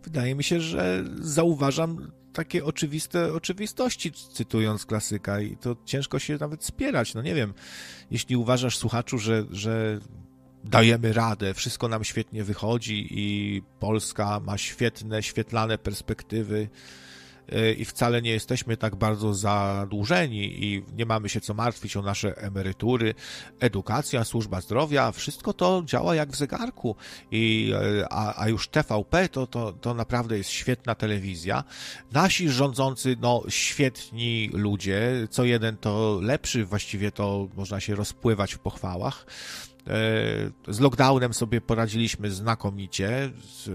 Wydaje mi się, że zauważam takie oczywiste oczywistości, cytując klasyka, i to ciężko się nawet spierać. No nie wiem, jeśli uważasz, słuchaczu, że dajemy radę, wszystko nam świetnie wychodzi i Polska ma świetne, świetlane perspektywy i wcale nie jesteśmy tak bardzo zadłużeni i nie mamy się co martwić o nasze emerytury, edukacja, służba zdrowia, wszystko to działa jak w zegarku. A już TVP to naprawdę jest świetna telewizja. Nasi rządzący, no świetni ludzie, co jeden to lepszy, właściwie to można się rozpływać w pochwałach. Z lockdownem sobie poradziliśmy znakomicie,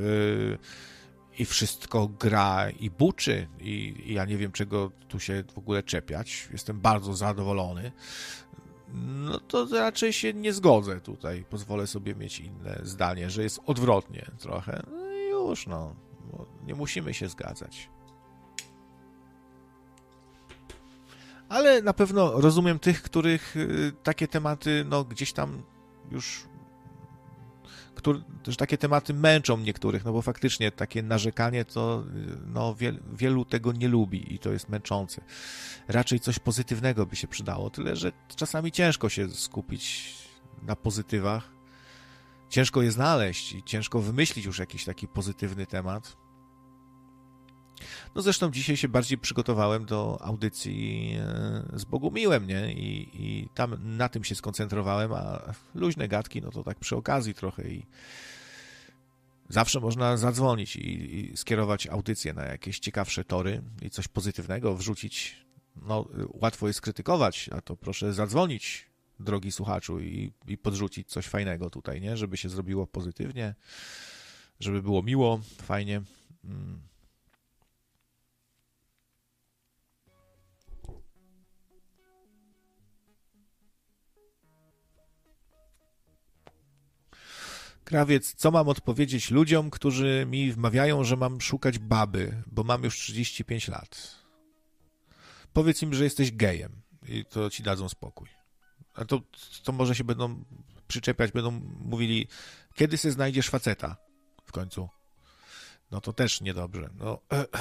i wszystko gra i buczy i ja nie wiem, czego tu się w ogóle czepiać. Jestem bardzo zadowolony. No to raczej się nie zgodzę tutaj. Pozwolę sobie mieć inne zdanie, że jest odwrotnie trochę. No i już, no. Nie musimy się zgadzać. Ale na pewno rozumiem tych, których takie tematy, no gdzieś tam już... że takie tematy męczą niektórych, no bo faktycznie takie narzekanie to no, wielu tego nie lubi i to jest męczące. Raczej coś pozytywnego by się przydało, tyle że czasami ciężko się skupić na pozytywach. Ciężko je znaleźć i ciężko wymyślić już jakiś taki pozytywny temat. No zresztą dzisiaj się bardziej przygotowałem do audycji z Bogumiłem, nie? I tam na tym się skoncentrowałem, a luźne gadki, no to tak przy okazji trochę i zawsze można zadzwonić i skierować audycję na jakieś ciekawsze tory i coś pozytywnego wrzucić. No łatwo jest krytykować, a to proszę zadzwonić, drogi słuchaczu, i podrzucić coś fajnego tutaj, nie? Żeby się zrobiło pozytywnie, żeby było miło, fajnie. Krawiec, co mam odpowiedzieć ludziom, którzy mi wmawiają, że mam szukać baby, bo mam już 35 lat? Powiedz im, że jesteś gejem i to ci dadzą spokój. A to może się będą przyczepiać, będą mówili, kiedy se znajdziesz faceta w końcu. No to też niedobrze. No,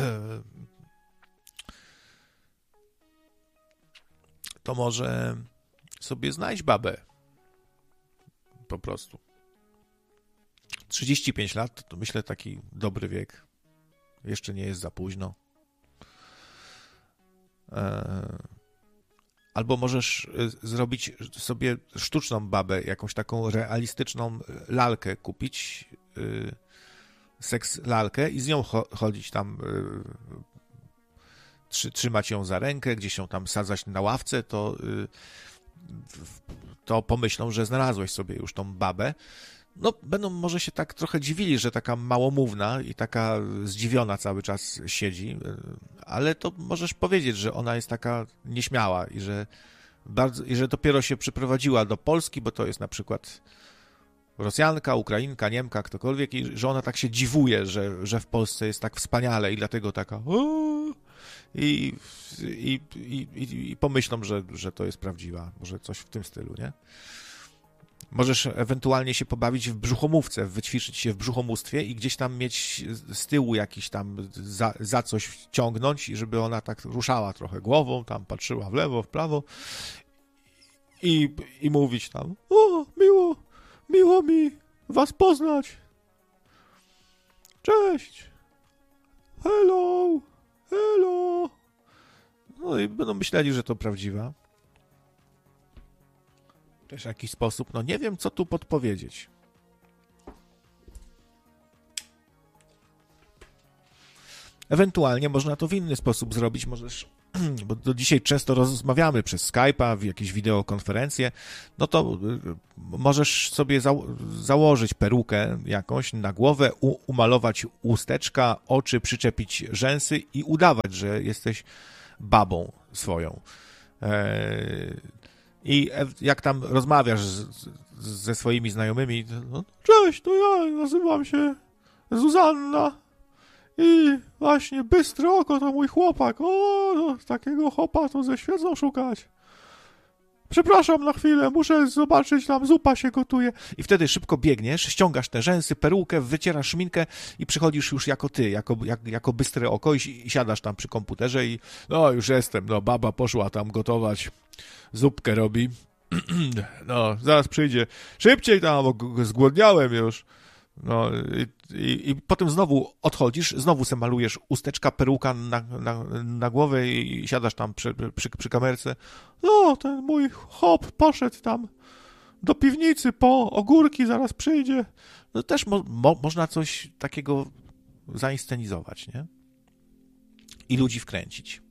to może sobie znajdź babę. Po prostu. 35 lat to myślę taki dobry wiek. Jeszcze nie jest za późno. Albo możesz zrobić sobie sztuczną babę, jakąś taką realistyczną lalkę kupić, seks lalkę i z nią chodzić tam, trzymać ją za rękę, gdzieś ją tam sadzać na ławce, to pomyślą, że znalazłeś sobie już tą babę. No, będą może się tak trochę dziwili, że taka małomówna i taka zdziwiona cały czas siedzi, ale to możesz powiedzieć, że ona jest taka nieśmiała i że dopiero się przyprowadziła do Polski, bo to jest na przykład Rosjanka, Ukrainka, Niemka, ktokolwiek, i że ona tak się dziwuje, że w Polsce jest tak wspaniale i dlatego taka i pomyślą, że to jest prawdziwa, może coś w tym stylu, nie? Możesz ewentualnie się pobawić w brzuchomówce, wyćwiczyć się w brzuchomóstwie i gdzieś tam mieć z tyłu jakiś tam za coś ciągnąć i żeby ona tak ruszała trochę głową, tam patrzyła w lewo, w prawo i mówić tam: o, miło mi was poznać. Cześć. Hello. No i będą myśleli, że to prawdziwa. Też w jakiś sposób, no nie wiem, co tu podpowiedzieć. Ewentualnie można to w inny sposób zrobić, możesz, bo do dzisiaj często rozmawiamy przez Skype'a, w jakieś wideokonferencje, no to możesz sobie założyć perukę jakąś na głowę, umalować usteczka, oczy, przyczepić rzęsy i udawać, że jesteś babą swoją. I jak tam rozmawiasz ze swoimi znajomymi, no, cześć, to ja nazywam się Zuzanna i właśnie Bystre Oko to mój chłopak. O, no, takiego chłopa to ze świecą szukać. przepraszam na chwilę, muszę zobaczyć, tam zupa się gotuje. I wtedy szybko biegniesz, ściągasz te rzęsy, perukę, wycierasz szminkę i przychodzisz już jako ty, jako bystre oko i siadasz tam przy komputerze i no już jestem, no baba poszła tam gotować, zupkę robi. No, zaraz przyjdzie. Szybciej tam, bo zgłodniałem już. No i potem znowu odchodzisz, znowu se malujesz usteczka, peruka na głowę i siadasz tam przy kamerce. No, ten mój hop poszedł tam do piwnicy po ogórki, zaraz przyjdzie. No też można coś takiego zainscenizować, nie? I ludzi wkręcić.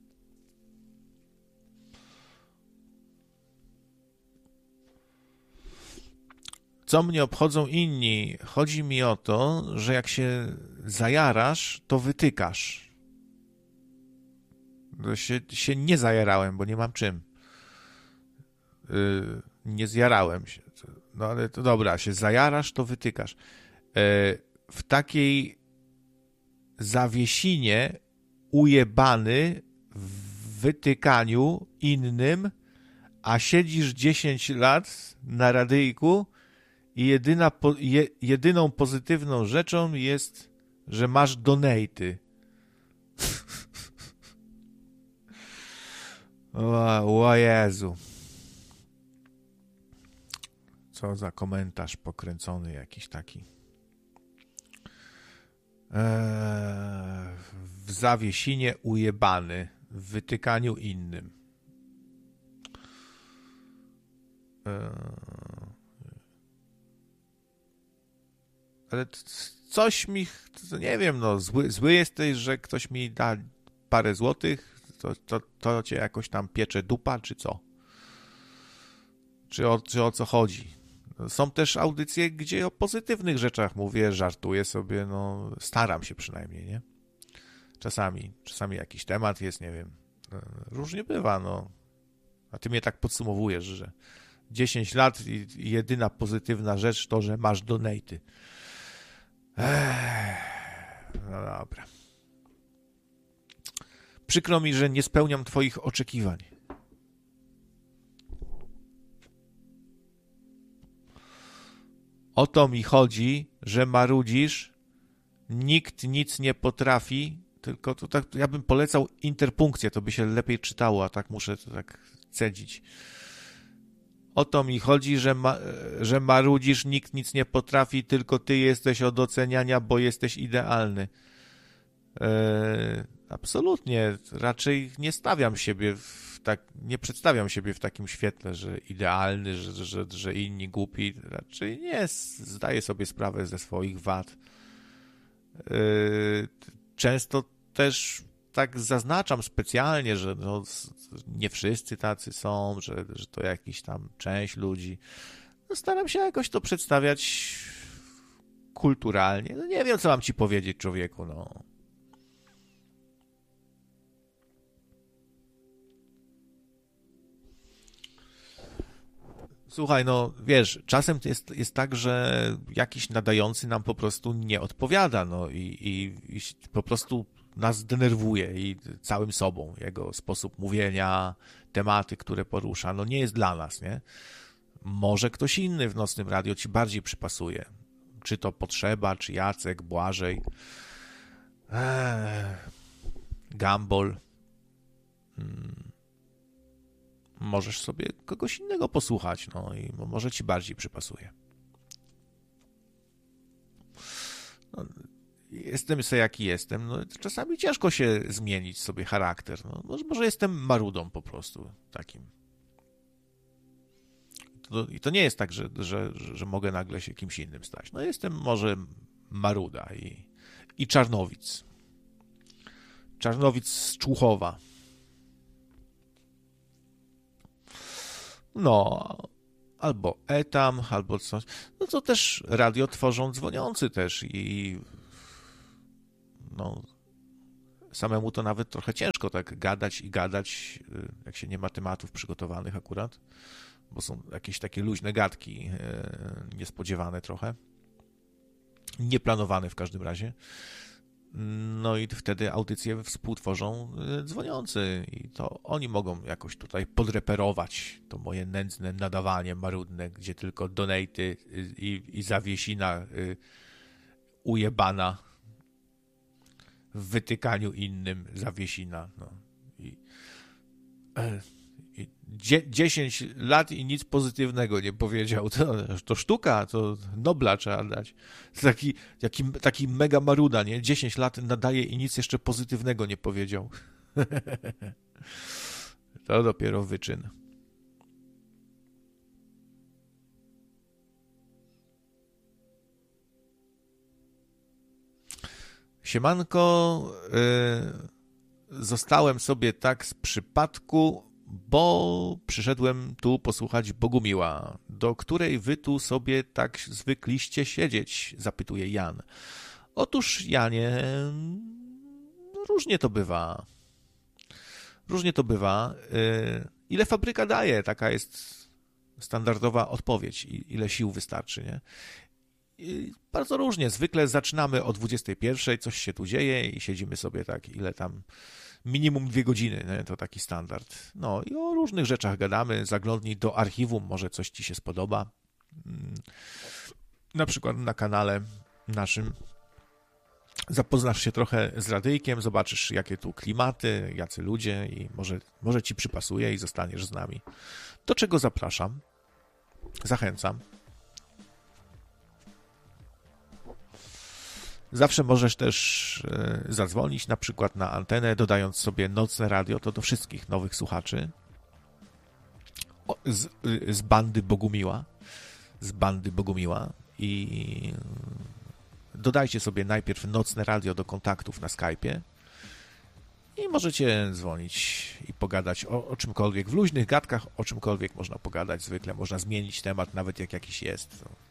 Co mnie obchodzą inni? Chodzi mi o to, że jak się zajarasz, to wytykasz. Się nie zajarałem, bo nie mam czym. Nie zjarałem się. No ale to dobra, się zajarasz, to wytykasz. W takiej zawiesinie ujebany w wytykaniu innym, a siedzisz 10 lat na radyjku i jedyną pozytywną rzeczą jest, że masz donaty. O Jezu. Co za komentarz pokręcony jakiś taki. W zawiesinie ujebany, w wytykaniu innym. Ale coś mi, nie wiem, no zły jesteś, że ktoś mi da parę złotych, to cię jakoś tam piecze dupa, czy co? Czy o co chodzi? Są też audycje, gdzie o pozytywnych rzeczach mówię, żartuję sobie, no staram się przynajmniej, nie? Czasami jakiś temat jest, nie wiem, różnie bywa, no. A ty mnie tak podsumowujesz, że 10 lat i jedyna pozytywna rzecz to, że masz donaty. No dobra. Przykro mi, że nie spełniam twoich oczekiwań. O to mi chodzi, że marudzisz, nikt nic nie potrafi, tylko to tak, ja bym polecał interpunkcję, to by się lepiej czytało, a tak muszę to tak cedzić. O to mi chodzi, że marudzisz, nikt nic nie potrafi, tylko ty jesteś od oceniania, bo jesteś idealny. Absolutnie. Raczej nie stawiam siebie nie przedstawiam siebie w takim świetle, że idealny, że inni głupi. Raczej nie. Zdaję sobie sprawę ze swoich wad. Często też tak zaznaczam specjalnie, że no, nie wszyscy tacy są, że to jakiś tam część ludzi. No, staram się jakoś to przedstawiać kulturalnie. No, nie wiem, co mam ci powiedzieć, człowieku, no. Słuchaj, no wiesz, czasem jest tak, że jakiś nadający nam po prostu nie odpowiada, no i po prostu nas denerwuje i całym sobą. Jego sposób mówienia, tematy, które porusza, no nie jest dla nas, nie? Może ktoś inny w Nocnym Radio ci bardziej przypasuje. Czy to Potrzeba, czy Jacek, Błażej, Gambol. Możesz sobie kogoś innego posłuchać, no i może ci bardziej przypasuje. No, jestem sobie jaki jestem, no czasami ciężko się zmienić sobie charakter, no może jestem marudą po prostu takim. I to nie jest tak, że mogę nagle się kimś innym stać. No jestem może maruda i Czarnowic. Czarnowic z Człuchowa. No, albo Etam, albo coś. No to też radio tworzą dzwoniący też i no samemu to nawet trochę ciężko tak gadać, jak się nie ma tematów przygotowanych akurat, bo są jakieś takie luźne gadki, niespodziewane trochę, nieplanowane w każdym razie. No i wtedy audycję współtworzą dzwoniący i to oni mogą jakoś tutaj podreperować to moje nędzne nadawanie marudne, gdzie tylko donaty i zawiesina ujebana w wytykaniu innym zawiesina. No. I 10 lat i nic pozytywnego nie powiedział. To sztuka, to Nobla trzeba dać. Taki mega maruda, nie? 10 lat nadaje i nic jeszcze pozytywnego nie powiedział. To dopiero wyczyn. Siemanko, zostałem sobie tak z przypadku, bo przyszedłem tu posłuchać Bogumiła. Do której wy tu sobie tak zwykliście siedzieć? Zapytuje Jan. Otóż, Janie, różnie to bywa. Różnie to bywa. Ile fabryka daje? Taka jest standardowa odpowiedź. Ile sił wystarczy, nie? Bardzo różnie. Zwykle zaczynamy o 21:00, coś się tu dzieje i siedzimy sobie tak, ile tam, minimum 2 godziny, nie? To taki standard. No i o różnych rzeczach gadamy, zaglądnij do archiwum, może coś ci się spodoba. Na przykład na kanale naszym zapoznasz się trochę z radyjkiem, zobaczysz jakie tu klimaty, jacy ludzie i może ci przypasuje i zostaniesz z nami. Do czego zapraszam? Zachęcam. Zawsze możesz też zadzwonić na przykład na antenę, dodając sobie Nocne Radio, to do wszystkich nowych słuchaczy z bandy Bogumiła i dodajcie sobie najpierw Nocne Radio do kontaktów na Skype'ie i możecie dzwonić i pogadać o czymkolwiek. W luźnych gadkach o czymkolwiek można pogadać, zwykle można zmienić temat, nawet jak jakiś jest.